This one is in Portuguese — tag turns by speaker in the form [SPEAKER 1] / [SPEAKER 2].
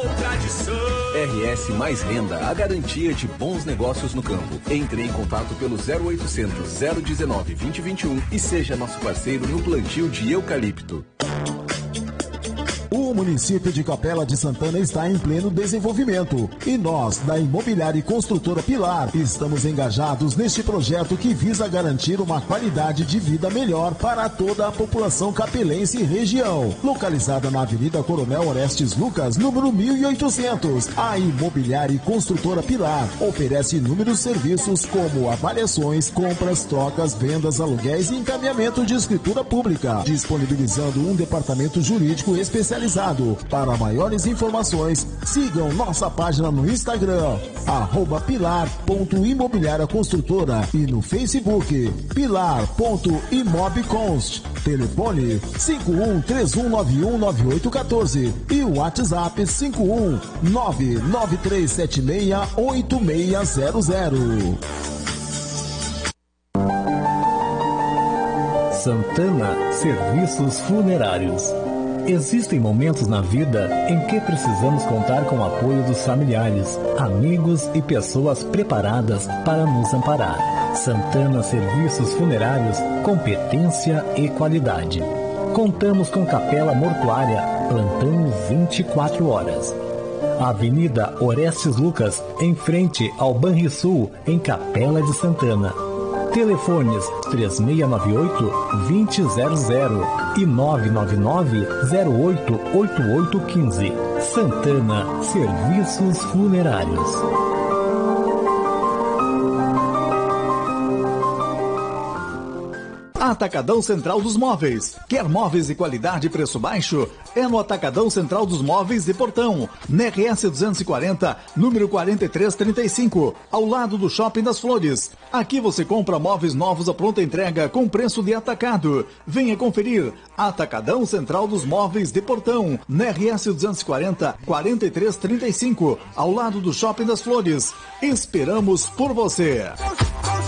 [SPEAKER 1] tradição.
[SPEAKER 2] RS Mais Renda, a garantia de bons negócios no campo. Entre em contato pelo 0800 019 2021 e seja nosso parceiro no plantio de eucalipto.
[SPEAKER 3] O município de Capela de Santana está em pleno desenvolvimento e nós, da Imobiliária e Construtora Pilar, estamos engajados neste projeto que visa garantir uma qualidade de vida melhor para toda a população capelense e região. Localizada na Avenida Coronel Orestes Lucas, número 1800, a Imobiliária e Construtora Pilar oferece inúmeros serviços como avaliações, compras, trocas, vendas, aluguéis e encaminhamento de escritura pública, disponibilizando um departamento jurídico especializado. Para maiores informações, sigam nossa página no Instagram, @pilar.imobiliária construtora e no Facebook, pilar.imobconst. Telefone 5131919814 e o WhatsApp 51993768600.
[SPEAKER 4] Santana Serviços Funerários. Existem momentos na vida em que precisamos contar com o apoio dos familiares, amigos e pessoas preparadas para nos amparar. Santana Serviços Funerários, competência e qualidade. Contamos com capela mortuária, plantão 24 horas. Avenida Orestes Lucas, em frente ao Banrisul, em Capela de Santana. Telefones 3698-2000 e 999-088815. Santana Serviços Funerários.
[SPEAKER 5] Atacadão Central dos Móveis. Quer móveis de qualidade e preço baixo? É no Atacadão Central dos Móveis de Portão, na RS 240, número 4335, ao lado do Shopping das Flores. Aqui você compra móveis novos à pronta entrega com preço de atacado. Venha conferir. Atacadão Central dos Móveis de Portão, na RS 240, 4335, ao lado do Shopping das Flores. Esperamos por você.